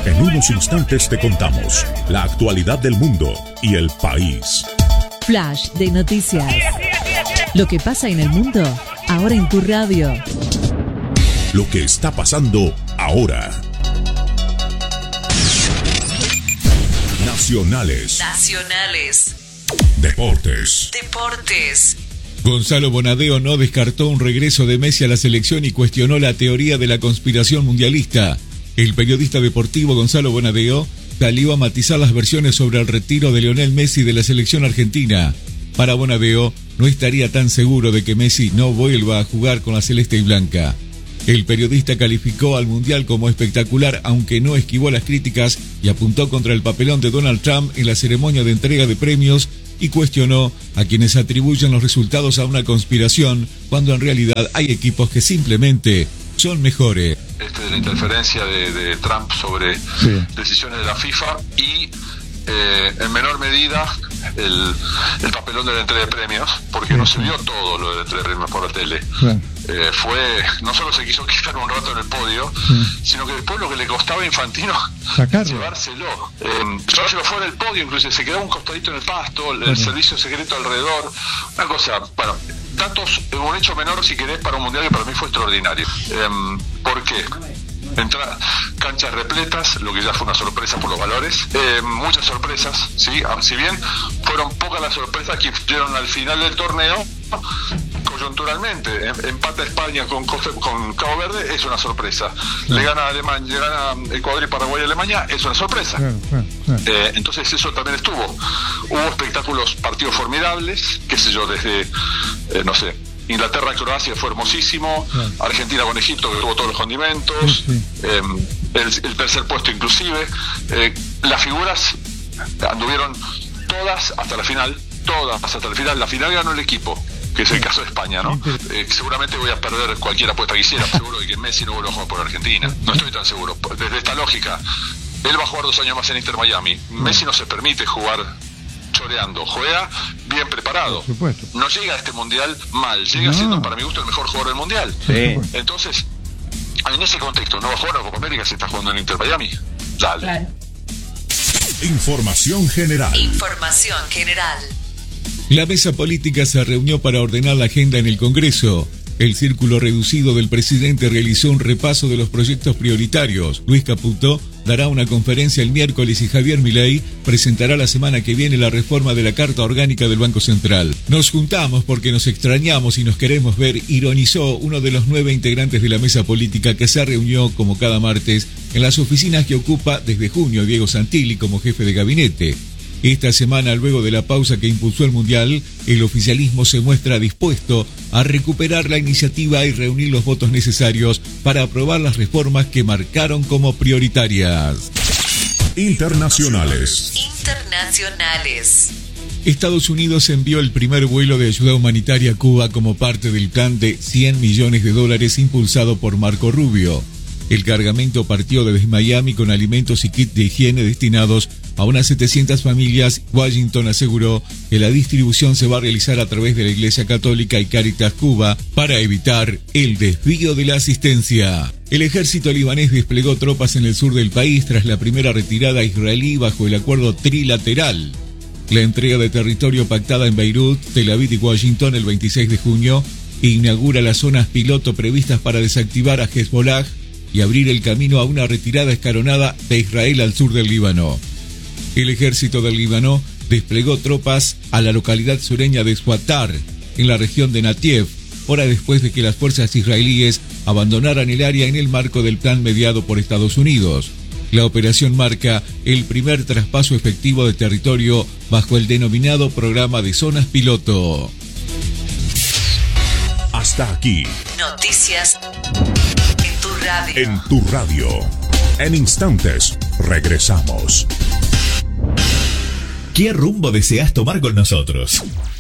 En unos instantes te contamos la actualidad del mundo y el país. Flash de noticias. Lo que pasa en el mundo, ahora en tu radio. Lo que está pasando ahora. Nacionales. Deportes. Gonzalo Bonadeo no descartó un regreso de Messi a la selección y cuestionó la teoría de la conspiración mundialista. El periodista deportivo Gonzalo Bonadeo salió a matizar las versiones sobre el retiro de Lionel Messi de la selección argentina. Para Bonadeo, no estaría tan seguro de que Messi no vuelva a jugar con la celeste y blanca. El periodista calificó al Mundial como espectacular, aunque no esquivó las críticas y apuntó contra el papelón de Donald Trump en la ceremonia de entrega de premios y cuestionó a quienes atribuyen los resultados a una conspiración, cuando en realidad hay equipos que simplemente son mejores. De la interferencia de Trump sobre decisiones de la FIFA y en menor medida el papelón de la entrega de premios, porque no se vio todo lo de la entrega de premios por la tele. No solo se quiso quitar un rato en el podio, sino que después lo que le costaba a Infantino llevárselo fuera del podio, incluso se quedaba un costadito en el pasto, el servicio secreto alrededor, una cosa, bueno, datos, un hecho menor si querés para un mundial que para mí fue extraordinario. ¿Por qué? Canchas repletas, lo que ya fue una sorpresa por los valores, muchas sorpresas, ¿sí? Si bien fueron pocas las sorpresas que influyeron al final del torneo, coyunturalmente, empata España con Cabo Verde, es una sorpresa. Le gana Alemania, le gana Ecuador y Paraguay a Alemania, es una sorpresa. Entonces eso también estuvo. Hubo espectáculos, partidos formidables, qué sé yo, desde, Inglaterra-Croacia fue hermosísimo, Argentina con Egipto que tuvo todos los condimentos, el tercer puesto inclusive, las figuras anduvieron todas hasta la final, la final ganó el equipo, que es el caso de España, ¿no? Seguramente voy a perder cualquier apuesta que quisiera, seguro de que Messi no vuelva a jugar por Argentina, no estoy tan seguro, desde esta lógica, él va a jugar 2 años más en Inter Miami, Messi no se permite jugar choreando, juega bien preparado, no llega a este mundial mal, llega siendo para mi gusto el mejor jugador del mundial. Entonces, en ese contexto, no va a jugar a la Copa América si está jugando en Inter Miami. Dale. Claro. Información general. La mesa política se reunió para ordenar la agenda en el Congreso. El círculo reducido del presidente realizó un repaso de los proyectos prioritarios. Luis Caputo dará una conferencia el miércoles y Javier Milei presentará la semana que viene la reforma de la Carta Orgánica del Banco Central. Nos juntamos porque nos extrañamos y nos queremos ver, ironizó uno de los 9 integrantes de la mesa política que se reunió como cada martes en las oficinas que ocupa desde junio Diego Santilli como jefe de gabinete. Esta semana, luego de la pausa que impulsó el Mundial, el oficialismo se muestra dispuesto a recuperar la iniciativa y reunir los votos necesarios para aprobar las reformas que marcaron como prioritarias. Internacionales. Estados Unidos envió el primer vuelo de ayuda humanitaria a Cuba como parte del plan de $100 millones impulsado por Marco Rubio. El cargamento partió desde Miami con alimentos y kits de higiene destinados a unas 700 familias. Washington aseguró que la distribución se va a realizar a través de la Iglesia Católica y Cáritas Cuba para evitar el desvío de la asistencia. El ejército libanés desplegó tropas en el sur del país tras la primera retirada israelí bajo el acuerdo trilateral. La entrega de territorio pactada en Beirut, Tel Aviv y Washington el 26 de junio inaugura las zonas piloto previstas para desactivar a Hezbollah y abrir el camino a una retirada escalonada de Israel al sur del Líbano. El ejército del Líbano desplegó tropas a la localidad sureña de Swatar, en la región de Natiev, hora después de que las fuerzas israelíes abandonaran el área en el marco del plan mediado por Estados Unidos. La operación marca el primer traspaso efectivo de territorio bajo el denominado programa de zonas piloto. Hasta aquí. Noticias en tu radio. En tu radio. En instantes, regresamos. ¿Qué rumbo deseas tomar con nosotros?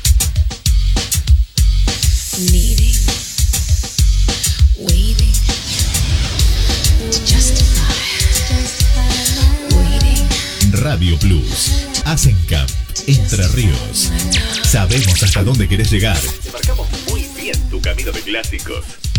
Needing, waiting, to justify, waiting. Radio Plus, Asencamp, Entre Ríos. Sabemos hasta dónde querés llegar. Te marcamos muy bien tu camino de clásicos.